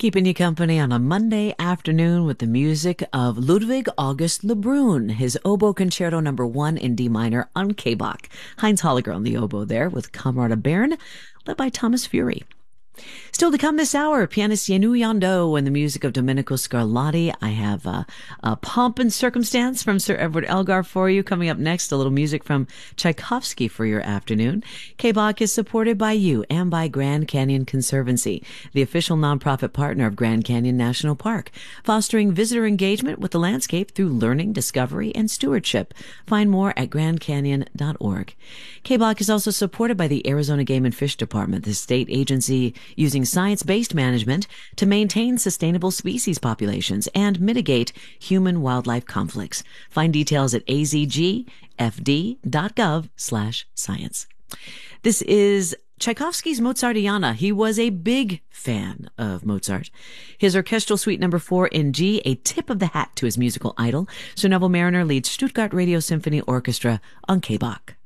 Keeping you company on a Monday afternoon with the music of Ludwig August Lebrun, his oboe concerto number 1 in D minor on K-Bach. Heinz Holliger on the oboe there with Camerata Bern, led by Thomas Fury. Still to come this hour, pianist Yenu Yando and the music of Domenico Scarlatti. I have a Pomp and Circumstance from Sir Edward Elgar for you. Coming up next, a little music from Tchaikovsky for your afternoon. K-Bach is supported by you and by Grand Canyon Conservancy, the official nonprofit partner of Grand Canyon National Park, fostering visitor engagement with the landscape through learning, discovery, and stewardship. Find more at grandcanyon.org. K-Bach is also supported by the Arizona Game and Fish Department, the state agency using science-based management to maintain sustainable species populations and mitigate human-wildlife conflicts. Find details at azgfd.gov/science. This is Tchaikovsky's Mozartiana. He was a big fan of Mozart. His Orchestral Suite number 4 in G, a tip of the hat to his musical idol. Sir Neville Marriner leads Stuttgart Radio Symphony Orchestra on K-Bach.